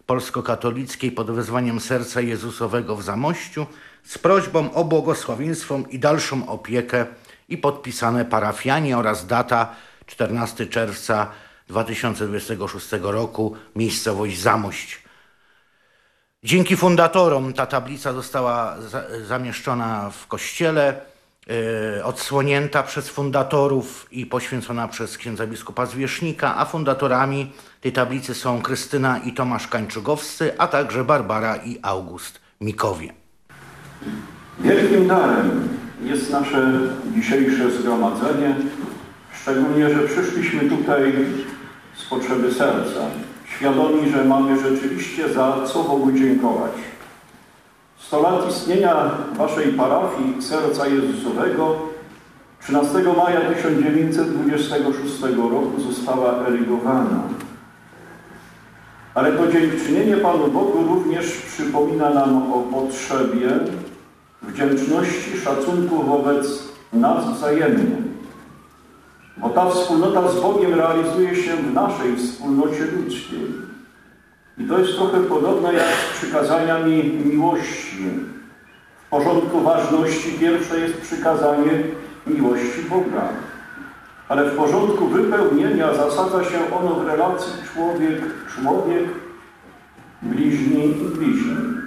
polsko-katolickiej pod wezwaniem Serca Jezusowego w Zamościu z prośbą o błogosławieństwo i dalszą opiekę i podpisane parafianie oraz data 14 czerwca 2026 roku, miejscowość Zamość. Dzięki fundatorom ta tablica została zamieszczona w kościele, odsłonięta przez fundatorów i poświęcona przez księdza biskupa Zwierzchnika, a fundatorami tej tablicy są Krystyna i Tomasz Kańczugowscy, a także Barbara i August Mikowie. Wielkim darem jest nasze dzisiejsze zgromadzenie, szczególnie, że przyszliśmy tutaj z potrzeby serca, świadomi, że mamy rzeczywiście za co Bogu dziękować. 100 lat istnienia waszej parafii Serca Jezusowego 13 maja 1926 roku została erygowana. Ale to dziękczynienie Panu Bogu również przypomina nam o potrzebie wdzięczności, szacunku wobec nas wzajemnie. Bo ta wspólnota z Bogiem realizuje się w naszej wspólnocie ludzkiej. I to jest trochę podobne jak z przykazaniami miłości. W porządku ważności pierwsze jest przykazanie miłości Boga. Ale w porządku wypełnienia zasadza się ono w relacji człowiek-człowiek, bliźni i bliźni.